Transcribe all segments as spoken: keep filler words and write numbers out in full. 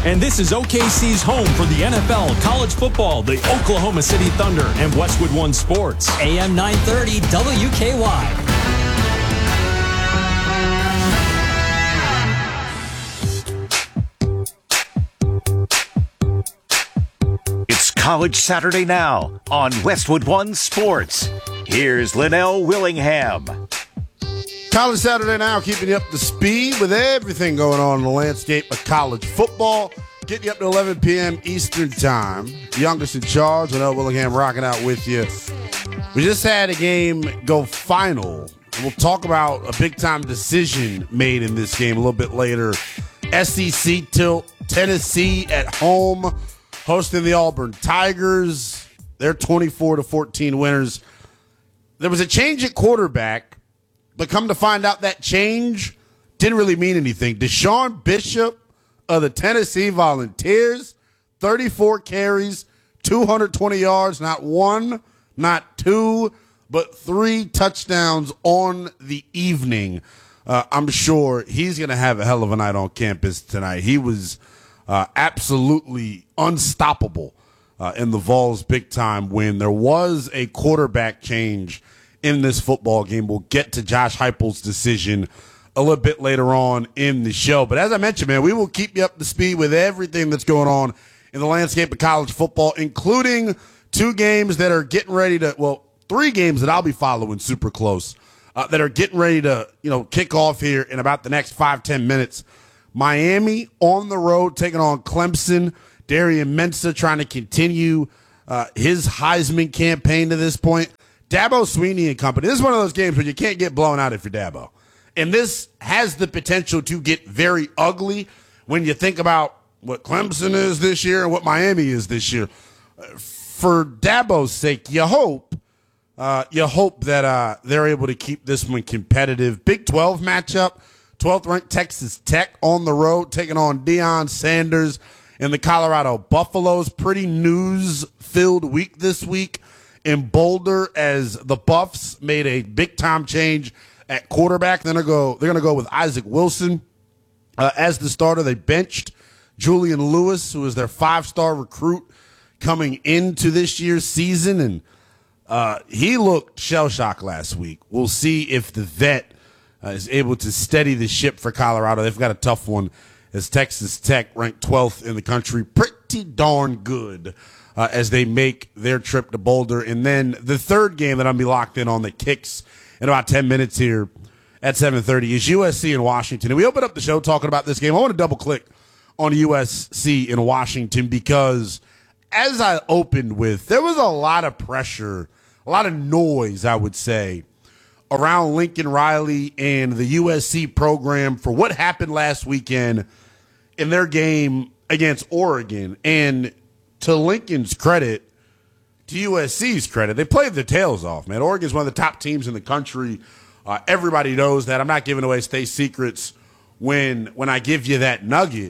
And this is O K C's home for the N F L, college football, the Oklahoma City Thunder, and Westwood One Sports. A M nine thirty W K Y. It's College Saturday now on Westwood One Sports. Here's Linnell Willingham. College Saturday now, keeping you up to speed with everything going on in the landscape of college football. Getting you up to eleven p.m. Eastern Time. Youngest in charge, Linnell Willingham, rocking out with you. We just had a game go final. We'll talk about a big-time decision made in this game a little bit later. S E C tilt, Tennessee at home, hosting the Auburn Tigers. They're twenty-four to fourteen winners. There was a change at quarterback, but come to find out that change didn't really mean anything. Deshaun Bishop of the Tennessee Volunteers, thirty-four carries, two hundred twenty yards, not one, not two, but three touchdowns on the evening. Uh, I'm sure he's going to have a hell of a night on campus tonight. He was uh, absolutely unstoppable uh, in the Vols' big-time win. There was a quarterback change in this football game. We'll get to Josh Heupel's decision a little bit later on in the show. But as I mentioned, man, we will keep you up to speed with everything that's going on in the landscape of college football, including two games that are getting ready to, well, three games that I'll be following super close uh, that are getting ready to, you know, kick off here in about the next five, ten minutes. Miami on the road taking on Clemson. Darian Mensah trying to continue uh, his Heisman campaign to this point. Dabo Swinney and company. This is one of those games where you can't get blown out if you're Dabo. And this has the potential to get very ugly when you think about what Clemson is this year and what Miami is this year. For Dabo's sake, you hope uh, you hope that uh, they're able to keep this one competitive. Big twelve matchup, twelfth ranked Texas Tech on the road, taking on Deion Sanders and the Colorado Buffaloes. Pretty news-filled week this week in Boulder as the Buffs made a big-time change at quarterback. Then they're go. They're going to go with Isaac Wilson uh, as the starter. They benched Julian Lewis, who was their five-star recruit coming into this year's season, and uh, he looked shell-shocked last week. We'll see if the vet uh, is able to steady the ship for Colorado. They've got a tough one as Texas Tech, ranked twelfth in the country, pretty darn good uh, as they make their trip to Boulder. And then the third game that I'm going to be locked in on that kicks in about ten minutes here at seven thirty is U S C in Washington. And we opened up the show talking about this game. I want to double-click on U S C in Washington because as I opened with, there was a lot of pressure, a lot of noise, I would say, around Lincoln Riley and the U S C program for what happened last weekend in their game against Oregon. And to Lincoln's credit, to U S C's credit, they played their tails off, man. Oregon's one of the top teams in the country. Uh, everybody knows that. I'm not giving away state secrets when when I give you that nugget.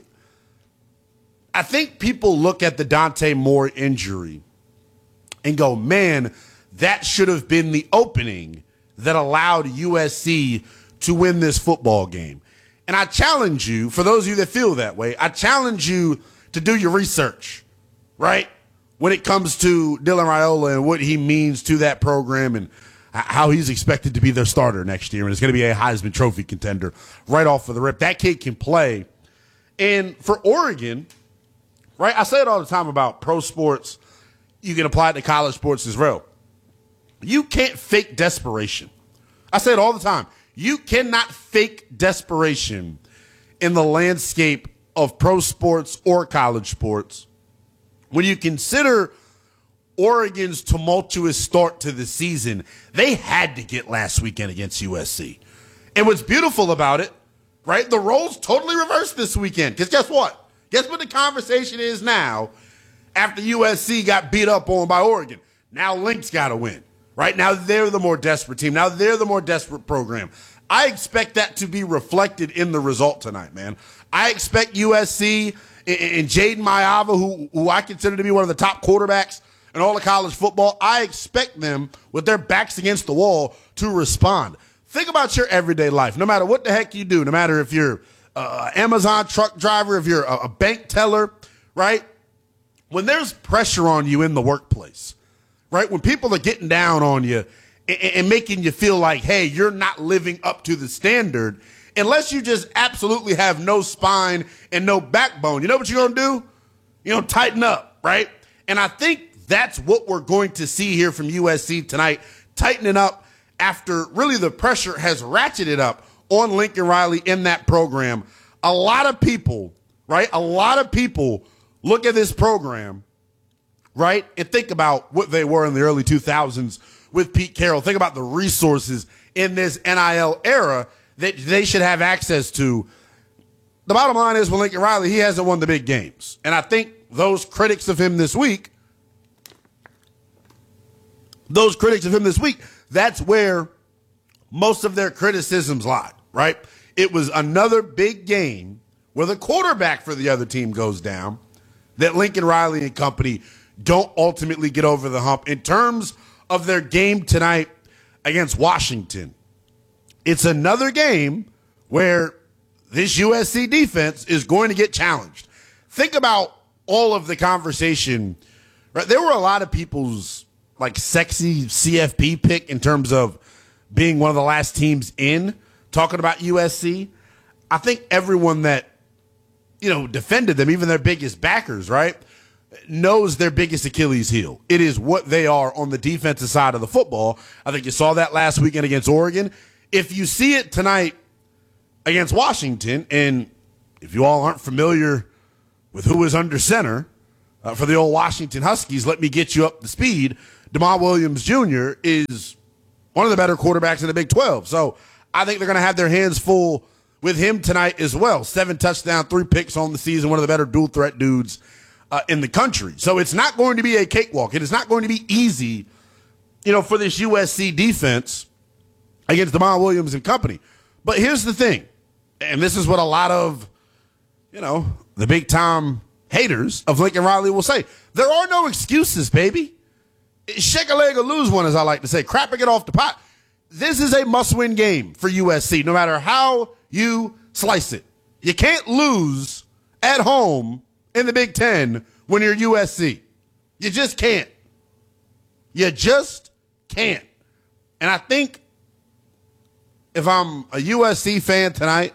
I think people look at the Dante Moore injury and go, man, that should have been the opening that allowed U S C to win this football game. And I challenge you, for those of you that feel that way, I challenge you to do your research, right? When it comes to Dylan Raiola and what he means to that program and how he's expected to be their starter next year, and it's going to be a Heisman Trophy contender right off of the rip. That kid can play. And for Oregon, right, I say it all the time about pro sports. You can apply it to college sports as well. You can't fake desperation. I say it all the time. You cannot fake desperation in the landscape of pro sports or college sports. When you consider Oregon's tumultuous start to the season, they had to get last weekend against U S C. And what's beautiful about it, right, the roles totally reversed this weekend. Because guess what? Guess what the conversation is now after U S C got beat up on by Oregon? Now Link's got to win, right? Now they're the more desperate team. Now they're the more desperate program. I expect that to be reflected in the result tonight, man. I expect U S C and Jaden Maiava, who, who I consider to be one of the top quarterbacks in all of college football, I expect them, with their backs against the wall, to respond. Think about your everyday life. No matter what the heck you do, no matter if you're uh, Amazon truck driver, if you're a, a bank teller, right? When there's pressure on you in the workplace, right? When people are getting down on you and, and making you feel like, hey, you're not living up to the standard, unless you just absolutely have no spine and no backbone, you know what you're going to do? You're going to tighten up, right? And I think that's what we're going to see here from U S C tonight, tightening up after really the pressure has ratcheted up on Lincoln Riley in that program. A lot of people, right? A lot of people look at this program, right, and think about what they were in the early two thousands with Pete Carroll. Think about the resources in this N I L era that they should have access to. The bottom line is with Lincoln Riley, he hasn't won the big games. And I think those critics of him this week, those critics of him this week, that's where most of their criticisms lie, right? It was another big game where the quarterback for the other team goes down that Lincoln Riley and company don't ultimately get over the hump. In terms of their game tonight against Washington, it's another game where this U S C defense is going to get challenged. Think about all of the conversation, right? There were a lot of people's like sexy C F P pick in terms of being one of the last teams in talking about U S C. I think everyone that, you know, defended them, even their biggest backers, right, knows their biggest Achilles heel. It is what they are on the defensive side of the football. I think you saw that last weekend against Oregon. If you see it tonight against Washington, and if you all aren't familiar with who is under center uh, for the old Washington Huskies, let me get you up to speed. DeMar Williams Junior is one of the better quarterbacks in the Big twelve. So I think they're going to have their hands full with him tonight as well. Seven touchdowns, three picks on the season, one of the better dual threat dudes uh, in the country. So it's not going to be a cakewalk. It is not going to be easy, you know, for this U S C defense against DeMar Williams and company. But here's the thing, and this is what a lot of, you know, the big-time haters of Lincoln Riley will say. There are no excuses, baby. Shake a leg or lose one, as I like to say. Crapping it off the pot. This is a must-win game for U S C, no matter how you slice it. You can't lose at home in the Big Ten when you're U S C. You just can't. You just can't. And I think if I'm a U S C fan tonight,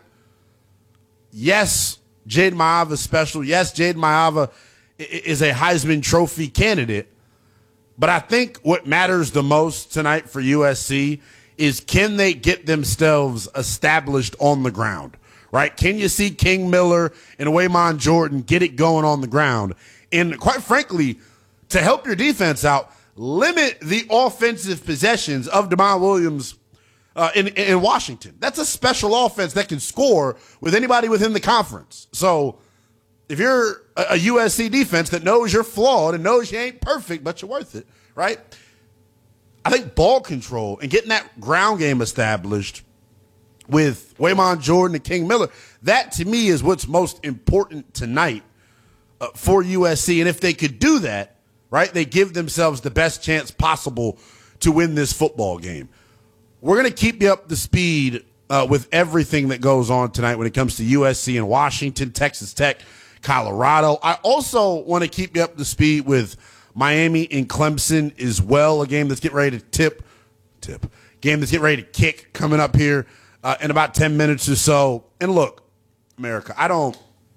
yes, Jaden Maiava is special. Yes, Jaden Maiava is a Heisman Trophy candidate. But I think what matters the most tonight for U S C is, can they get themselves established on the ground, right? Can you see King Miller and Waymon Jordan get it going on the ground? And quite frankly, to help your defense out, limit the offensive possessions of DeMar Williams uh, in, in Washington. That's a special offense that can score with anybody within the conference. So if you're a, a U S C defense that knows you're flawed and knows you ain't perfect, but you're worth it, right? I think ball control and getting that ground game established with Waymon Jordan and King Miller, that to me is what's most important tonight uh, for U S C. And if they could do that, right, they give themselves the best chance possible to win this football game. We're going to keep you up to speed uh, with everything that goes on tonight when it comes to U S C and Washington, Texas Tech, Colorado. I also want to keep you up to speed with Miami and Clemson as well, a game that's getting ready to tip, tip, game that's getting ready to kick coming up here uh, in about ten minutes or so. And look, America, I don't,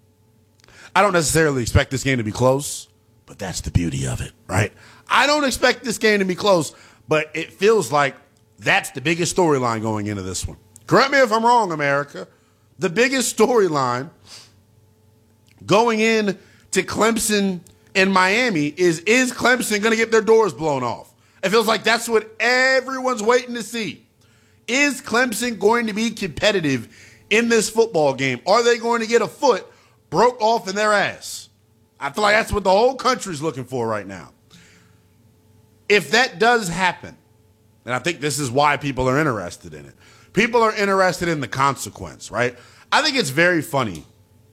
I don't necessarily expect this game to be close, but that's the beauty of it, right? I don't expect this game to be close, but it feels like that's the biggest storyline going into this one. Correct me if I'm wrong, America. The biggest storyline going in to Clemson and Miami is, is Clemson going to get their doors blown off? It feels like that's what everyone's waiting to see. Is Clemson going to be competitive in this football game? Are they going to get a foot broke off in their ass? I feel like that's what the whole country's looking for right now. If that does happen, and I think this is why people are interested in it, people are interested in the consequence, right? I think it's very funny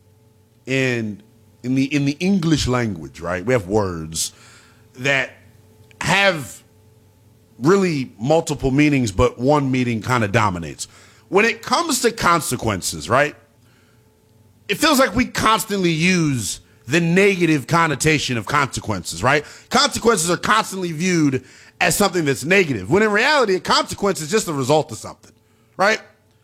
in in the in the English language, right? We have words that have really multiple meanings, but one meaning kind of dominates. When it comes to consequences, right? it feels like we constantly use the negative connotation of consequences, right? Consequences are constantly viewed as something that's negative, when in reality, a consequence is just a result of something, right?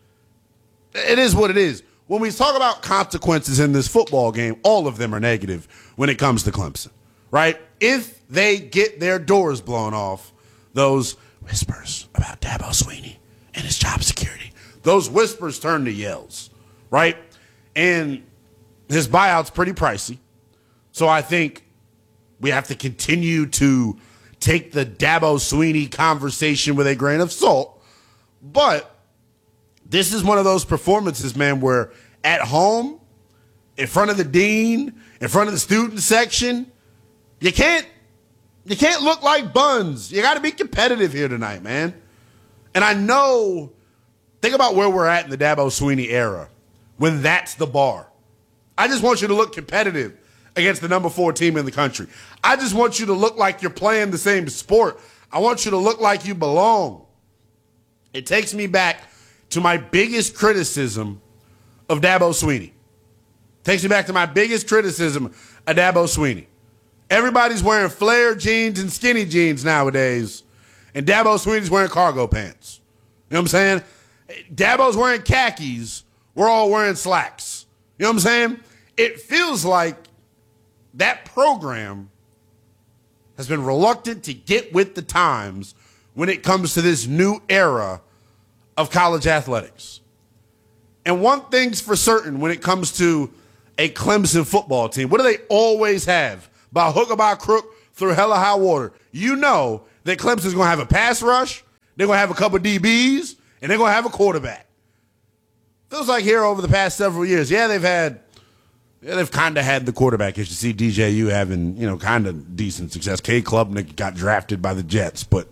It is what it is. When we talk about consequences in this football game, all of them are negative when it comes to Clemson, right? If they get their doors blown off, those whispers about Dabo Swinney and his job security, those whispers turn to yells, right? And his buyout's pretty pricey. So I think we have to continue to take the Dabo Swinney conversation with a grain of salt. But this is one of those performances, man, where at home, in front of the dean, in front of the student section, you can't you can't look like buns. You got to be competitive here tonight, man. And I know, think about where we're at in the Dabo Swinney era when that's the bar. I just want you to look competitive against the number four team in the country. I just want you to look like you're playing the same sport. I want you to look like you belong. It takes me back to my biggest criticism of Dabo Swinney. Takes me back to my biggest criticism of Dabo Swinney. Everybody's wearing flare jeans and skinny jeans nowadays, and Dabo Swinney's wearing cargo pants. You know what I'm saying? Dabo's wearing khakis. We're all wearing slacks. You know what I'm saying? It feels like that program has been reluctant to get with the times when it comes to this new era of college athletics. And one thing's for certain when it comes to a Clemson football team, what do they always have? By hook or by crook, through hell or high water. You know that Clemson's going to have a pass rush, they're going to have a couple D Bs, and they're going to have a quarterback. Feels like here over the past several years, yeah, they've had Yeah, they've kind of had the quarterback. As you see D J U having, you know, kind of decent success. K. Klubnik got drafted by the Jets. But,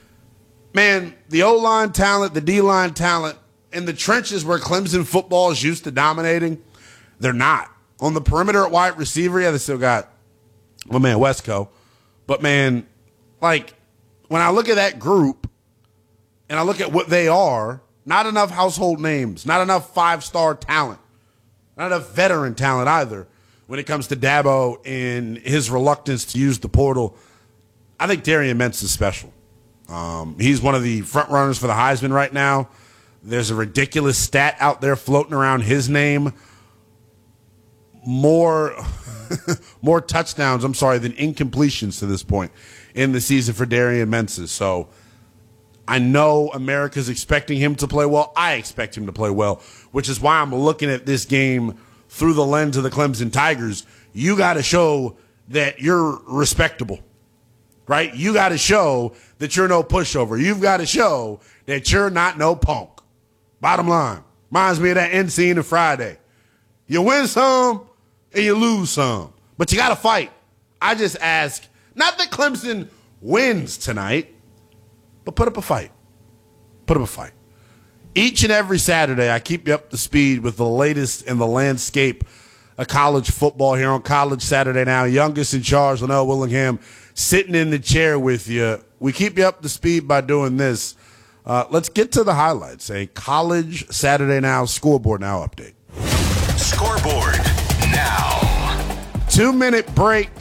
man, the O-line talent, the D-line talent, in the trenches where Clemson football is used to dominating, they're not. On the perimeter at wide receiver, yeah, they still got my man Wesco. But, man, like, when I look at that group and I look at what they are, not enough household names, not enough five-star talent. Not enough veteran talent either when it comes to Dabo and his reluctance to use the portal. I think Darian Mentz is special. Um, he's one of the front runners for the Heisman right now. There's a ridiculous stat out there floating around his name. More, more touchdowns, I'm sorry, than incompletions to this point in the season for Darian Mentz. So I know America's expecting him to play well. I expect him to play well, which is why I'm looking at this game through the lens of the Clemson Tigers. You got to show that you're respectable, right? You got to show that you're no pushover. You've got to show that you're not no punk. Bottom line. Reminds me of that end scene of Friday. You win some and you lose some, but you got to fight. I just ask, not that Clemson wins tonight, but put up a fight. Put up a fight. Each and every Saturday, I keep you up to speed with the latest in the landscape of college football here on College Saturday Now. Youngest in charge, Linnell Willingham, sitting in the chair with you. We keep you up to speed by doing this. Uh, let's get to the highlights. A College Saturday Now scoreboard now update. Scoreboard now. Two-minute break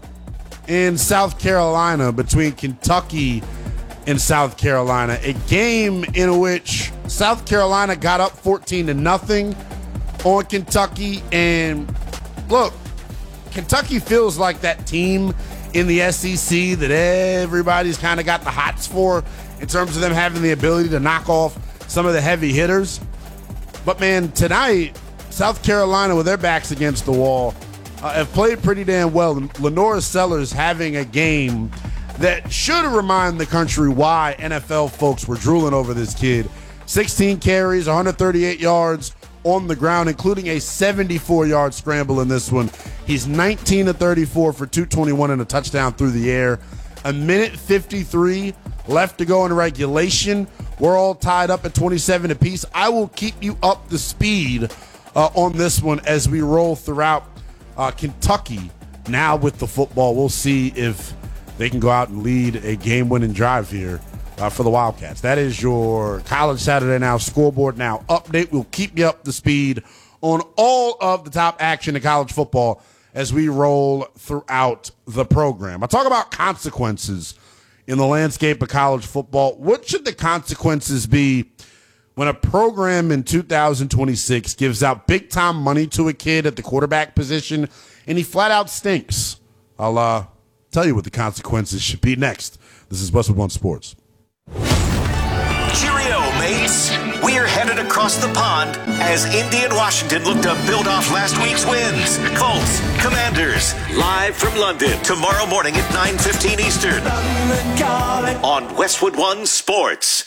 in South Carolina between Kentucky in South Carolina, a game in which South Carolina got up fourteen to nothing on Kentucky. And look, Kentucky feels like that team in the S E C that everybody's kind of got the hots for in terms of them having the ability to knock off some of the heavy hitters. But man, tonight, South Carolina, with their backs against the wall, uh, have played pretty damn well. Lenora Sellers having a game that should remind the country why N F L folks were drooling over this kid. sixteen carries, one hundred thirty-eight yards on the ground, including a seventy-four yard scramble in this one. He's nineteen to thirty-four for two twenty-one and a touchdown through the air. A minute fifty-three left to go in regulation. We're all tied up at twenty-seven apiece. I will keep you up to speed uh, on this one as we roll throughout uh, Kentucky. Now with the football, we'll see if they can go out and lead a game-winning drive here uh, for the Wildcats. That is your College Saturday Now scoreboard now update. We'll keep you up to speed on all of the top action in college football as we roll throughout the program. I talk about consequences in the landscape of college football. What should the consequences be when a program in two thousand twenty-six gives out big-time money to a kid at the quarterback position and he flat out stinks? I'll uh, tell you what the consequences should be next. This is Westwood One Sports. Cheerio, mates. We're headed across the pond as Indy and Washington look to build off last week's wins. Colts, Commanders, live from London tomorrow morning at nine fifteen Eastern on Westwood One Sports.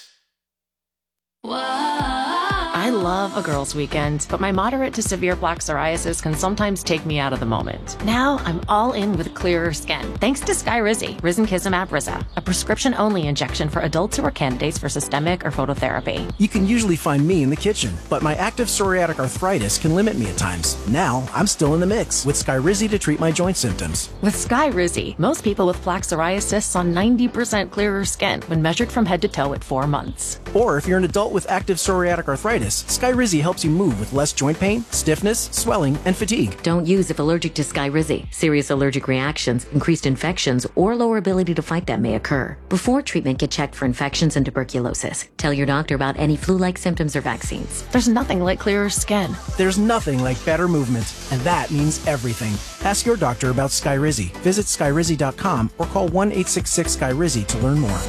I love a girls' weekend, but my moderate to severe plaque psoriasis can sometimes take me out of the moment. Now I'm all in with clearer skin, thanks to Skyrizi, Risankizumab Riza, a prescription-only injection for adults who are candidates for systemic or phototherapy. You can usually find me in the kitchen, but my active psoriatic arthritis can limit me at times. Now I'm still in the mix with Skyrizi to treat my joint symptoms. With Skyrizi, most people with plaque psoriasis saw ninety percent clearer skin when measured from head to toe at four months. Or if you're an adult with active psoriatic arthritis, Skyrizi helps you move with less joint pain, stiffness, swelling, and fatigue. Don't use if allergic to Skyrizi. Serious allergic reactions, increased infections, or lower ability to fight them may occur. Before treatment, get checked for infections and tuberculosis. Tell your doctor about any flu-like symptoms or vaccines. There's nothing like clearer skin. There's nothing like better movement, and that means everything. Ask your doctor about Skyrizi. Visit Skyrizi dot com or call one eight six six Skyrizi to learn more.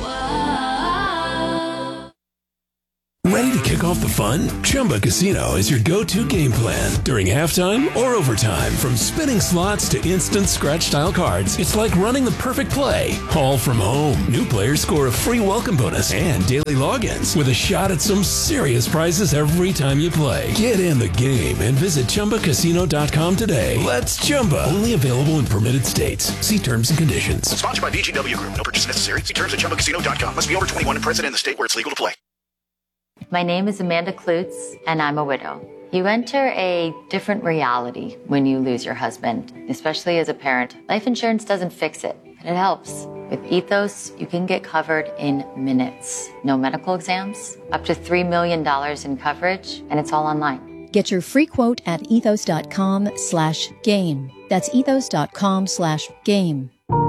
Ready to kick off the fun? Chumba Casino is your go-to game plan during halftime or overtime. From spinning slots to instant scratch-style cards, it's like running the perfect play, all from home. New players score a free welcome bonus and daily logins with a shot at some serious prizes every time you play. Get in the game and visit Chumba Casino dot com today. Let's Chumba. Only available in permitted states. See terms and conditions. Sponsored by B G W Group. No purchase necessary. See terms at Chumba Casino dot com. Must be over twenty-one and present in the state where it's legal to play. My name is Amanda Klutz, and I'm a widow. You enter a different reality when you lose your husband, especially as a parent. Life insurance doesn't fix it, but it helps. With Ethos, you can get covered in minutes. No medical exams, up to three million dollars in coverage, and it's all online. Get your free quote at ethos.com slash game. That's ethos.com slash game.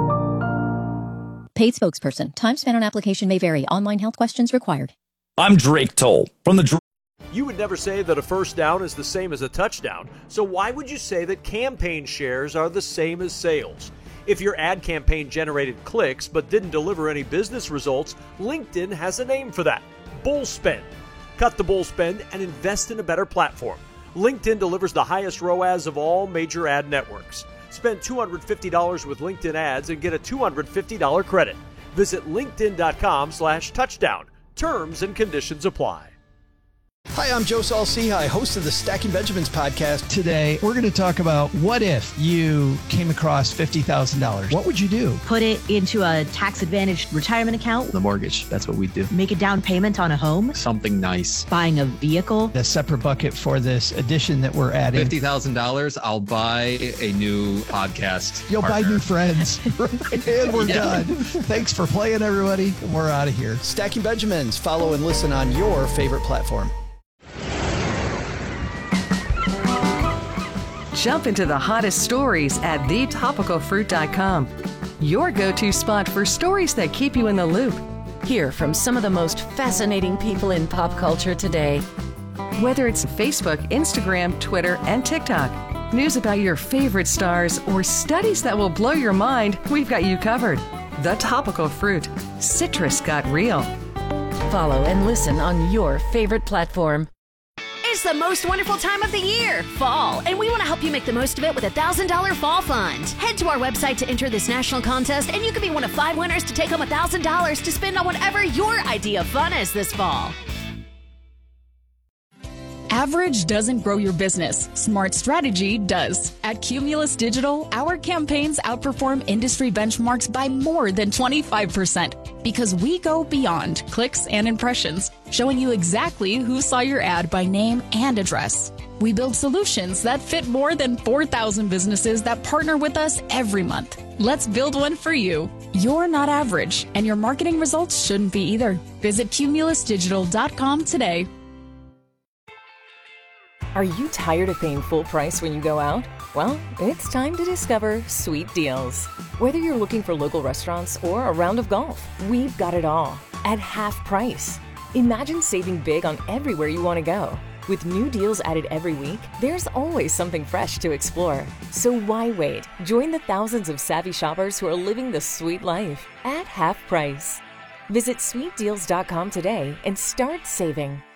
Paid spokesperson. Time spent on application may vary. Online health questions required. I'm Drake Toll from the Dr- You would never say that a first down is the same as a touchdown, so why would you say that campaign shares are the same as sales? If your ad campaign generated clicks but didn't deliver any business results, LinkedIn has a name for that: bull spend. Cut the bull spend and invest in a better platform. LinkedIn delivers the highest R O A S of all major ad networks. Spend two hundred fifty dollars with LinkedIn ads and get a two hundred fifty dollars credit. Visit linkedin.com slash touchdown. Terms and conditions apply. Hi, I'm Joe Saul-Sehy, host of the Stacking Benjamins podcast. Today, we're going to talk about what if you came across fifty thousand dollars. What would you do? Put it into a tax-advantaged retirement account. The mortgage, that's what we do. Make a down payment on a home. Something nice. Buying a vehicle. A separate bucket for this addition that we're adding. fifty thousand dollars, I'll buy a new podcast You'll partner. buy new friends. And we're yeah. done. Thanks for playing, everybody. We're out of here. Stacking Benjamins. Follow and listen on your favorite platform. Jump into the hottest stories at the topical fruit dot com. Your go-to spot for stories that keep you in the loop. Hear from some of the most fascinating people in pop culture today. Whether it's Facebook, Instagram, Twitter, and TikTok, news about your favorite stars, or studies that will blow your mind, we've got you covered. The Topical Fruit. Citrus got real. Follow and listen on your favorite platform. It's the most wonderful time of the year, fall, and we want to help you make the most of it with a one thousand dollars Fall Fund. Head to our website to enter this national contest, and you could be one of five winners to take home one thousand dollars to spend on whatever your idea of fun is this fall. Average doesn't grow your business. Smart strategy does. At Cumulus Digital, our campaigns outperform industry benchmarks by more than twenty-five percent because we go beyond clicks and impressions, showing you exactly who saw your ad by name and address. We build solutions that fit more than four thousand businesses that partner with us every month. Let's build one for you. You're not average, and your marketing results shouldn't be either. Visit cumulus digital dot com today. Are you tired of paying full price when you go out? Well, it's time to discover Sweet Deals. Whether you're looking for local restaurants or a round of golf, we've got it all at half price. Imagine saving big on everywhere you want to go. With new deals added every week, there's always something fresh to explore. So why wait? Join the thousands of savvy shoppers who are living the sweet life at half price. Visit sweet deals dot com today and start saving.